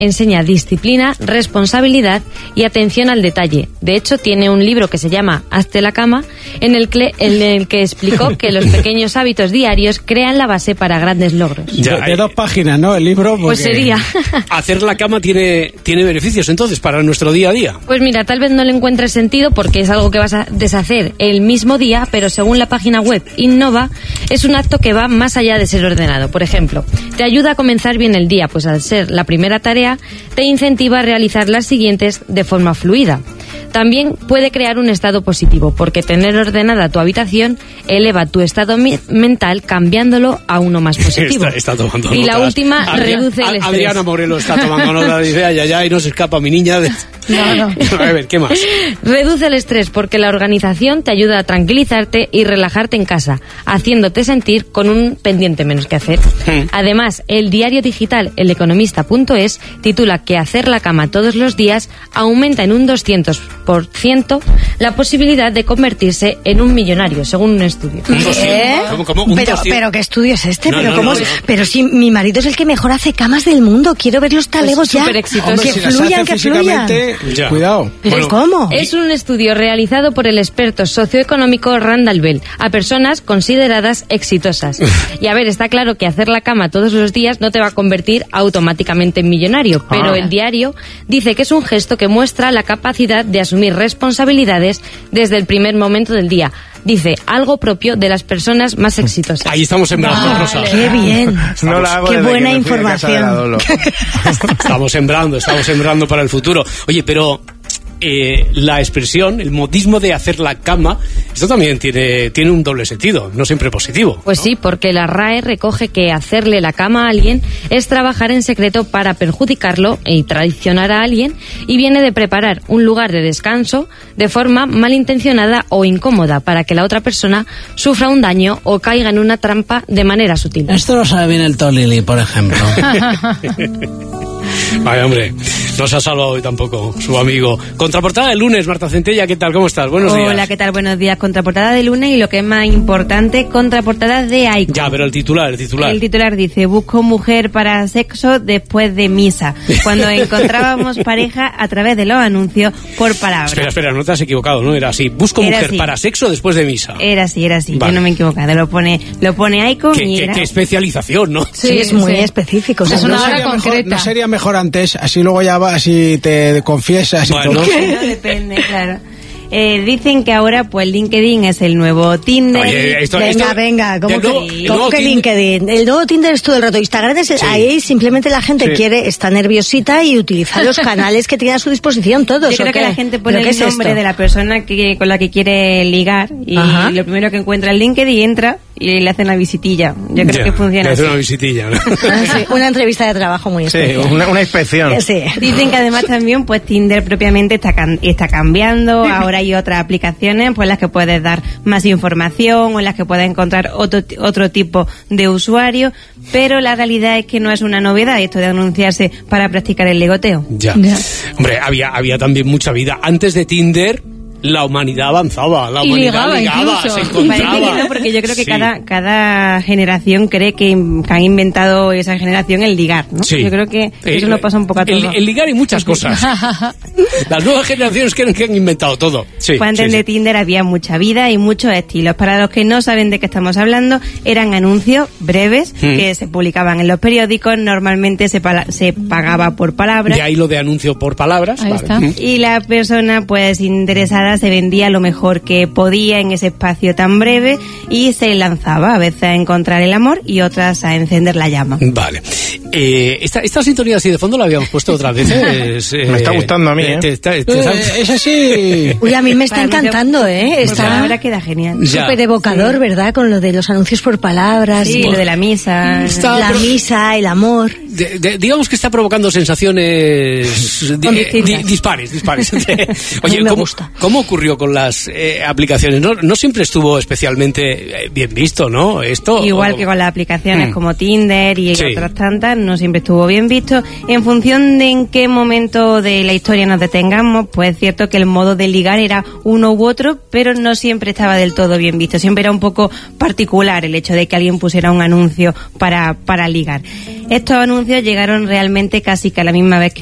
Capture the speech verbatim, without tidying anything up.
enseña disciplina, responsabilidad y atención al detalle. De hecho, tiene un libro que se llama Hazte la cama, en el que, en el que explicó que los pequeños hábitos diarios crean la base para grandes logros. Ya, de, de dos páginas, ¿no? El libro. Porque... Pues sería. Hacer la cama tiene, tiene beneficios, entonces, para nuestro día a día. Pues mira, tal vez no le encuentres sentido porque es algo que vas a deshacer el mismo día, pero según la página web Innova, es un acto que va más allá de ser ordenado. Por ejemplo, te ayuda a comenzar bien el día, pues al ser la primera tarea, te incentiva a realizar las siguientes de forma fluida. También puede crear un estado positivo, porque tener ordenada tu habitación eleva tu estado mi- mental cambiándolo a uno más positivo. Está, está tomando y notas. la última, Adri- reduce el estrés. Adriana Morelo está tomando nota, dice, ay, ay, ay, no se escapa mi niña. De... No, no. A ver, ¿qué más? Reduce el estrés porque la organización te ayuda a tranquilizarte y relajarte en casa, haciéndote sentir con un pendiente menos que hacer. Hmm. Además, el diario digital El Economista punto es titula que hacer la cama todos los días aumenta en un doscientos por ciento la posibilidad de convertirse en un millonario, según un estudio. Un doscientos. ¿Eh? ¿Cómo, cómo? Un Pero, doscientos. pero ¿qué estudio es este? No, pero no, cómo no, es- no. pero si mi marido es el que mejor hace camas del mundo, quiero ver los talegos ya. súper exitoso. Hombre, que si las fluyan, hace que fluyan. físicamente, Ya. cuidado. ¿Pero Bueno, cómo? Es un estudio realizado por el experto socioeconómico Randall Bell a personas consideradas exitosas. Y a ver, está claro que hacer la cama todos los días no te va a convertir automáticamente en millonario, pero Ah. el diario dice que es un gesto que muestra la capacidad de asumir responsabilidades desde el primer momento del día. Dice, algo propio de las personas más exitosas. Ahí estamos sembrando, Vale. Rosa. Qué bien. No la hago Qué desde buena que me fui de casa de la información. Dolo. Estamos sembrando, estamos sembrando para el futuro. Oye, pero eh, la expresión, el modismo de hacer la cama, esto también tiene, tiene un doble sentido, no siempre positivo. Pues sí, porque la R A E recoge que hacerle la cama a alguien es trabajar en secreto para perjudicarlo y traicionar a alguien, y viene de preparar un lugar de descanso de forma malintencionada o incómoda para que la otra persona sufra un daño o caiga en una trampa de manera sutil. Esto lo sabe bien el Tolili, por ejemplo. Vaya, hombre, no se ha salvado hoy tampoco su amigo. Contraportada del lunes, Marta Centella, ¿qué tal? ¿Cómo estás? Buenos días. Hola, ¿qué tal? Buenos días. Contraportada de lunes y lo que es más importante, contraportada de Aiko. Ya, pero el titular, el titular. El titular dice, busco mujer para sexo después de misa, cuando encontrábamos pareja a través de los anuncios por palabra. Espera, espera, no te has equivocado, ¿no? Era así. Busco Era mujer así. para sexo después de misa. Era así, era así. Vale. Yo no me he equivocado. Lo pone, lo pone Aiko Qué, y qué- era... qué especialización, ¿no? Sí, es muy específico. Es seguro. una hora concreta. Mejor, ¿no sería mejor antes? Así luego ya vas y te confiesas y Bueno. todo. No depende, claro. Eh, dicen que ahora pues LinkedIn es el nuevo Tinder. Oye, esto- Venga, esto- venga, ¿cómo el que, nuevo- el ¿cómo nuevo que Tinder- LinkedIn? El nuevo Tinder es todo el rato. Instagram es el- Sí. ahí simplemente la gente Sí. quiere, está nerviosita y utiliza los canales que tiene a su disposición todos. Yo creo ¿o que qué? la gente pone ¿Pero qué el es nombre esto? de la persona que, con la que quiere ligar y Ajá. lo primero que encuentra es LinkedIn, entra y le hacen la visitilla. Yo creo Ya, que funciona le así. hace una visitilla, ¿no? Ah, sí, una entrevista de trabajo muy Sí, especial. una, una inspección. Eh, Sí. Dicen que además también pues Tinder propiamente está can- está cambiando, ahora hay otras aplicaciones pues en las que puedes dar más información o en las que puedes encontrar otro, ti- otro tipo de usuario, pero la realidad es que no es una novedad esto de anunciarse para practicar el ligoteo. Ya. Hombre, había, había también mucha vida. Antes de Tinder, la humanidad avanzaba, la Y humanidad ligaba ligaba, incluso. se Parece que encontraba. no, porque yo creo que Sí. cada, cada generación cree que, que han inventado esa generación el ligar, ¿no? Sí. Yo creo que Eh, eso nos pasa un poco a el, todos. el ligar y muchas cosas. Las nuevas generaciones creen que han inventado todo. Sí, Pues antes sí, de sí. Tinder había mucha vida y muchos estilos. Para los que no saben de qué estamos hablando, eran anuncios breves Mm. que se publicaban en los periódicos. Normalmente se, pala- se pagaba por palabra. De ahí lo de anuncio por palabras. Ahí vale. está. Mm. Y la persona pues interesada se vendía lo mejor que podía en ese espacio tan breve y se lanzaba a veces a encontrar el amor y otras a encender la llama. Vale. Eh, esta, esta sintonía así de fondo la habíamos puesto otras veces. eh, Me está gustando a mí, ¿eh? te- te- te- Eh, es así. Uy, a mí me está Para mí, encantando, ¿eh? Por Está palabra queda genial. Ya. súper evocador, ¿verdad? Con lo de los anuncios por palabras. Sí, y lo de la misa. Está- la pero- misa, el amor. De- de- digamos que está provocando sensaciones di- Distintas. di- dispares, dispares. Oye, mí me ¿cómo, gusta. ¿cómo ocurrió con las eh, aplicaciones? No, no siempre estuvo especialmente eh, bien visto, ¿no? Esto Igual o- que con las aplicaciones Mm. como Tinder y Sí. otras tantas, no siempre estuvo bien visto. En función de en qué momento de la historia nos detengamos, pues es cierto que el modo de ligar era uno u otro, pero no siempre estaba del todo bien visto. Siempre era un poco particular el hecho de que alguien pusiera un anuncio para, para ligar. Estos anuncios llegaron realmente casi que a la misma vez que